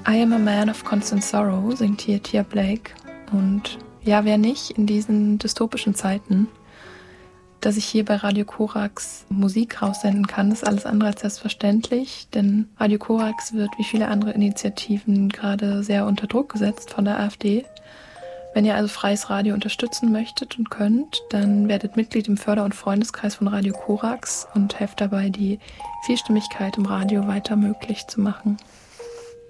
I am a man of constant sorrow, singt hier Tia Blake. Und ja, wer nicht in diesen dystopischen Zeiten, dass ich hier bei Radio Korax Musik raussenden kann, ist alles andere als selbstverständlich, denn Radio Korax wird wie viele andere Initiativen gerade sehr unter Druck gesetzt von der AfD. Wenn ihr also freies Radio unterstützen möchtet und könnt, dann werdet Mitglied im Förder- und Freundeskreis von Radio Korax und helft dabei, die Vielstimmigkeit im Radio weiter möglich zu machen.